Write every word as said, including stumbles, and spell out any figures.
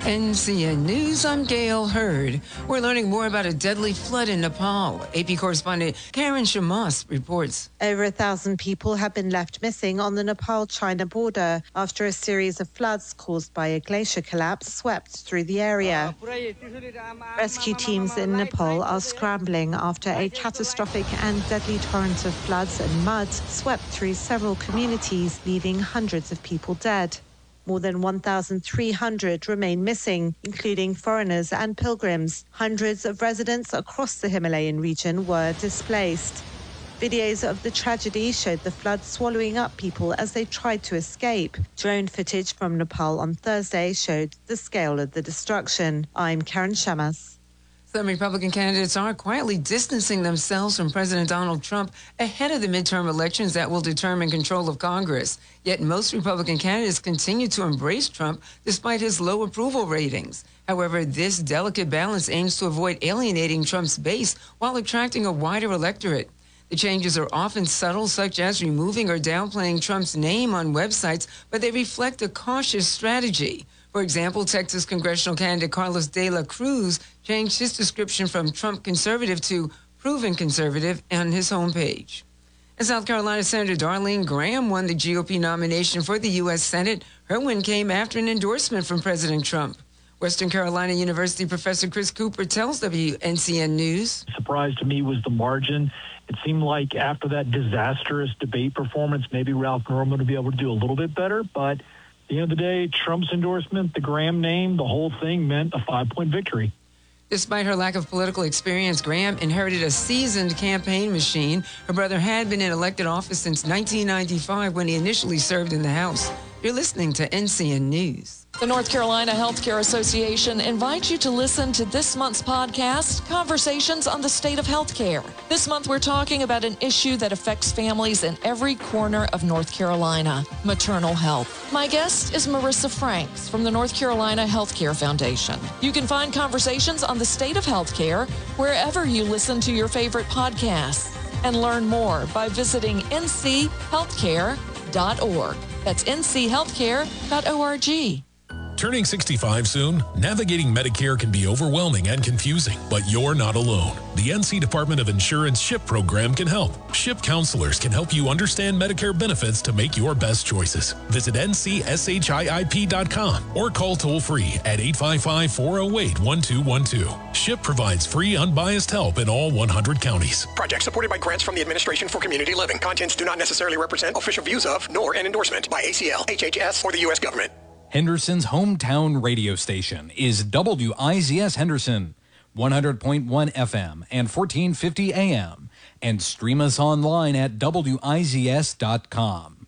N C N News, I'm Gail Hurd. We're learning more about a deadly flood in Nepal. A P correspondent Karen Shamas reports. Over a thousand people have been left missing on the Nepal-China border after a series of floods caused by a glacier collapse swept through the area. Rescue teams in Nepal are scrambling after a catastrophic and deadly torrent of floods and mud swept through several communities, leaving hundreds of people dead. More than one thousand three hundred remain missing, including foreigners and pilgrims. Hundreds of residents across the Himalayan region were displaced. Videos of the tragedy showed the flood swallowing up people as they tried to escape. Drone footage from Nepal on Thursday showed the scale of the destruction. I'm Karen Shamas. Some Republican candidates are quietly distancing themselves from President Donald Trump ahead of the midterm elections that will determine control of Congress. Yet most Republican candidates continue to embrace Trump despite his low approval ratings. However, this delicate balance aims to avoid alienating Trump's base while attracting a wider electorate. The changes are often subtle, such as removing or downplaying Trump's name on websites, but they reflect a cautious strategy. For example, Texas congressional candidate Carlos de la Cruz changed his description from Trump conservative to proven conservative on his homepage. And South Carolina Senator Darlene Graham won the G O P nomination for the U S Senate. Her win came after an endorsement from President Trump. Western Carolina University professor Chris Cooper tells W N C N News. Surprise to me was the margin. It seemed like after that disastrous debate performance, maybe Ralph Norman would be able to do a little bit better, but at the end of the day, Trump's endorsement, the Graham name, the whole thing meant a five-point victory. Despite her lack of political experience, Graham inherited a seasoned campaign machine. Her brother had been in elected office since nineteen ninety-five when he initially served in the House. You're listening to N C N News. The North Carolina Healthcare Association invites you to listen to this month's podcast, Conversations on the State of Healthcare. This month, we're talking about an issue that affects families in every corner of North Carolina, maternal health. My guest is Marissa Franks from the North Carolina Healthcare Foundation. You can find Conversations on the State of Healthcare wherever you listen to your favorite podcasts, and learn more by visiting n c healthcare dot org. That's n c healthcare dot org. Turning sixty-five soon, navigating Medicare can be overwhelming and confusing, but you're not alone. The N C Department of Insurance SHIP program can help. SHIP counselors can help you understand Medicare benefits to make your best choices. Visit n c ship dot com or call toll-free at eight five five, four oh eight, one two one two. SHIP provides free, unbiased help in all one hundred counties. Project supported by grants from the Administration for Community Living. Contents do not necessarily represent official views of, nor an endorsement by A C L, H H S, or the U S government. Henderson's hometown radio station is W I Z S Henderson, one hundred point one F M and fourteen fifty A M, and stream us online at W I Z S dot com.